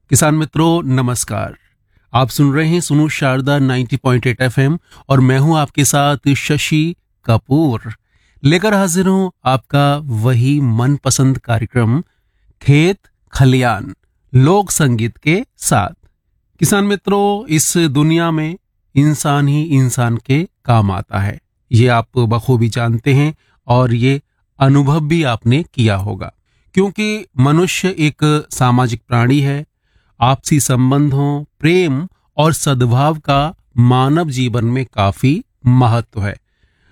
किसान मित्रों नमस्कार। आप सुन रहे हैं सुनो शारदा 90.8 एफएम और मैं हूं आपके साथ शशि कपूर। लेकर हाजिर हूं आपका वही मनपसंद कार्यक्रम खेत खलियान लोक संगीत के साथ। किसान मित्रों, इस दुनिया में इंसान ही इंसान के काम आता है, ये आप बखूबी जानते हैं और ये अनुभव भी आपने किया होगा, क्योंकि मनुष्य एक सामाजिक प्राणी है। आपसी संबंधों, प्रेम और सद्भाव का मानव जीवन में काफी महत्व है।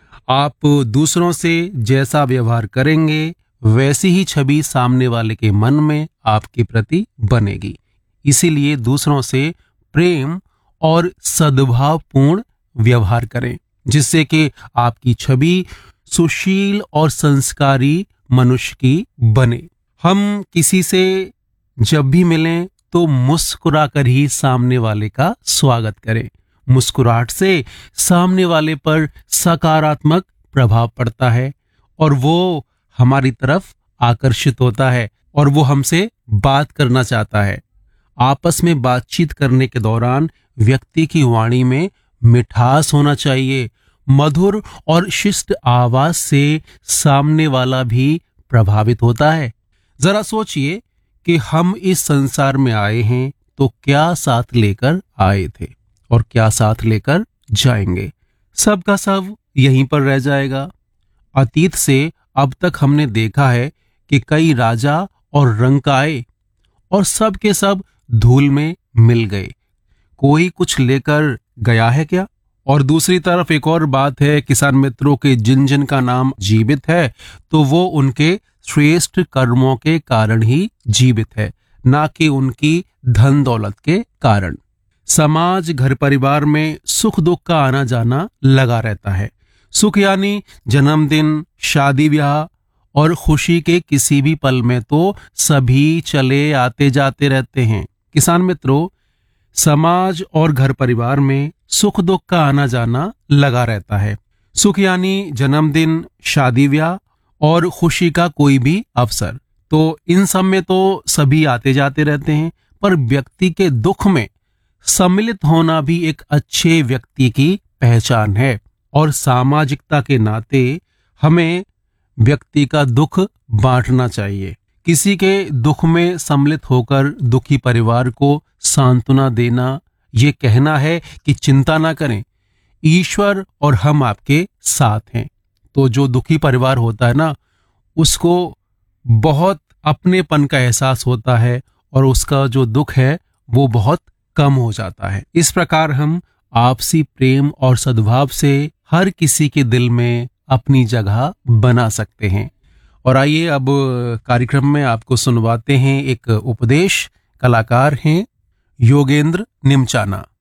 आप दूसरों से जैसा व्यवहार करेंगे वैसी ही छवि सामने वाले के मन में आपके प्रति बनेगी। इसीलिए दूसरों से प्रेम और सद्भावपूर्ण व्यवहार करें, जिससे कि आपकी छवि सुशील और संस्कारी मनुष्य की बने। हम किसी से जब भी मिलें तो मुस्कुरा कर ही सामने वाले का स्वागत करें। मुस्कुराहट से सामने वाले पर सकारात्मक प्रभाव पड़ता है और वो हमारी तरफ आकर्षित होता है और वो हमसे बात करना चाहता है। आपस में बातचीत करने के दौरान व्यक्ति की वाणी में मिठास होना चाहिए। मधुर और शिष्ट आवाज से सामने वाला भी प्रभावित होता है। जरा सोचिए कि हम इस संसार में आए हैं तो क्या साथ लेकर आए थे और क्या साथ लेकर जाएंगे। सब का सब यहीं पर रह जाएगा। अतीत से अब तक हमने देखा है कि कई राजा और रंक आए और सब के सब धूल में मिल गए। कोई कुछ लेकर गया है क्या? और दूसरी तरफ एक और बात है, किसान मित्रों के जिन जिन का नाम जीवित है तो वो उनके श्रेष्ठ कर्मों के कारण ही जीवित है, ना कि उनकी धन दौलत के कारण। समाज, घर परिवार में सुख दुख का आना जाना लगा रहता है। सुख यानी जन्मदिन, शादी ब्याह और खुशी के किसी भी पल में तो सभी चले आते जाते रहते हैं। किसान मित्रों, समाज और घर परिवार में सुख दुख का आना जाना लगा रहता है। सुख यानी जन्मदिन, शादी ब्याह और खुशी का कोई भी अवसर, तो इन सब में तो सभी आते जाते रहते हैं। पर व्यक्ति के दुख में सम्मिलित होना भी एक अच्छे व्यक्ति की पहचान है और सामाजिकता के नाते हमें व्यक्ति का दुख बांटना चाहिए। किसी के दुख में सम्मिलित होकर दुखी परिवार को सांत्वना देना, ये कहना है कि चिंता ना करें, ईश्वर और हम आपके साथ हैं। तो जो दुखी परिवार होता है ना, उसको बहुत अपनेपन का एहसास होता है और उसका जो दुख है वो बहुत कम हो जाता है। इस प्रकार हम आपसी प्रेम और सद्भाव से हर किसी के दिल में अपनी जगह बना सकते हैं। और आइए अब कार्यक्रम में आपको सुनवाते हैं एक उपदेश। कलाकार हैं योगेंद्र निमचाना।